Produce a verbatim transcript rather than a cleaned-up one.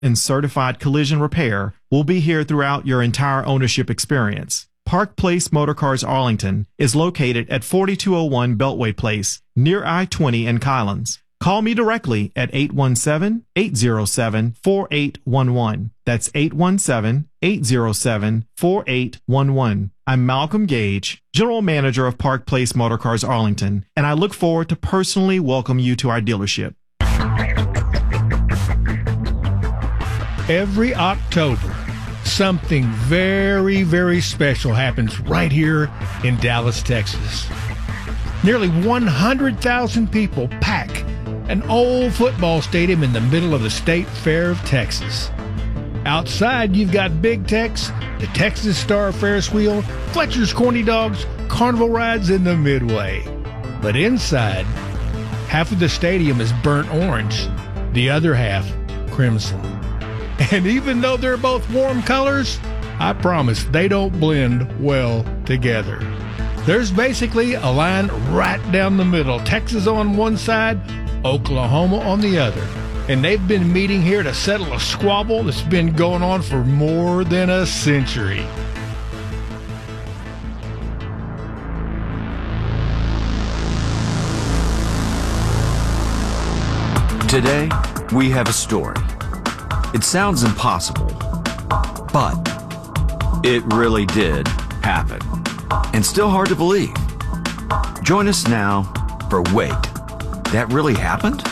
and certified collision repair will be here throughout your entire ownership experience. Park Place Motorcars Arlington is located at forty-two oh one Beltway Place, near I twenty in Kylands. Call me directly at eight one seven, eight zero seven, four eight one one. That's eight one seven, eight zero seven, four eight one one. I'm Malcolm Gage, General Manager of Park Place Motorcars Arlington, and I look forward to personally welcome you to our dealership. Every October, something very, very special happens right here in Dallas, Texas. Nearly one hundred thousand people pack an old football stadium in the middle of the State Fair of Texas. Outside, you've got Big Tex, the Texas Star Ferris Wheel, Fletcher's Corny Dogs, carnival rides in the Midway. But inside, half of the stadium is burnt orange, the other half crimson. And even though they're both warm colors, I promise they don't blend well together. There's basically a line right down the middle, Texas on one side, Oklahoma on the other. And they've been meeting here to settle a squabble that's been going on for more than a century. Today, we have a story. It sounds impossible, but it really did happen. And still hard to believe. Join us now for Wait, That Really Happened?